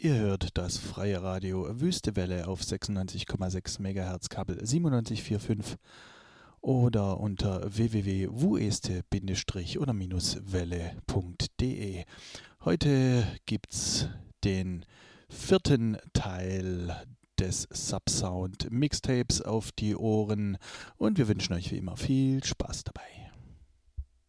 Ihr hört das freie Radio Wüstewelle auf 96,6 MHz Kabel 97,45 oder unter www.wueste-oder-welle.de. Heute gibt's den vierten Teil des Subsound Mixtapes auf die Ohren und wir wünschen euch wie immer viel Spaß dabei.